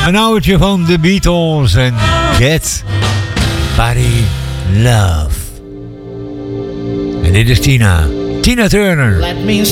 Een oudertje van de Beatles en Get Body Love. En dit is Tina Turner. Let me